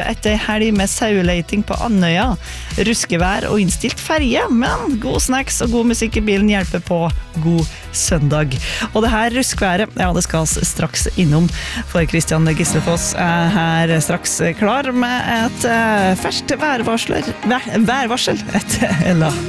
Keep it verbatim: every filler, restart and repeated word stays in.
etter helg med saueleiting på Andøya. Ruskevær og innstilt ferje, men god snacks og god musikk i bilen hjelper på god søndag. Og det her ruskværet, ja, det skal vi straks innom, for Kristian Gislefoss er her straks klar med et uh, ferskt værvarsler, vær, værvarsel etter Ella.